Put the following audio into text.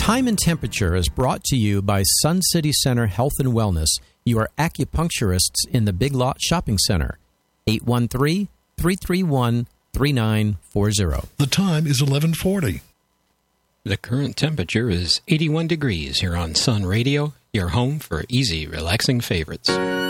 Time and Temperature is brought to you by Sun City Center Health and Wellness, your acupuncturists in the Big Lot Shopping Center. 813-331-3940. The time is 11:40. The current temperature is 81 degrees here on Sun Radio, your home for easy, relaxing favorites.